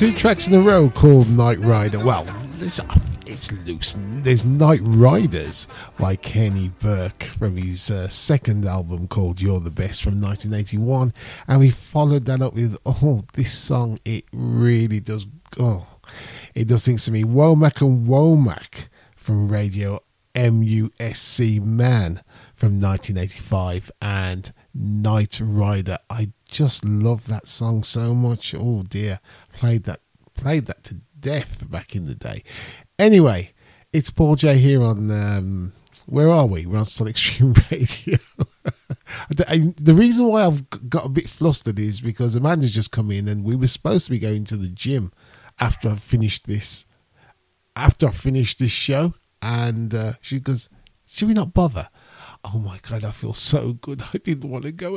Two tracks in a row called Night Rider. Well, it's loose. There's Night Riders by Kenny Burke from his second album called You're the Best from 1981. And we followed that up with, this song, it really does, it does things to me. Womack and Womack from Radio MUSC Man from 1985 and Night Rider. I just love that song so much. Oh dear, played that to death back in the day. Anyway, it's Paul J here on where are we? We're on Sonic Stream Radio. The reason why I've got a bit flustered is because Amanda's just come in and we were supposed to be going to the gym after I finished this show, and she goes, should we not bother? Oh my God, I feel so good. I didn't want to go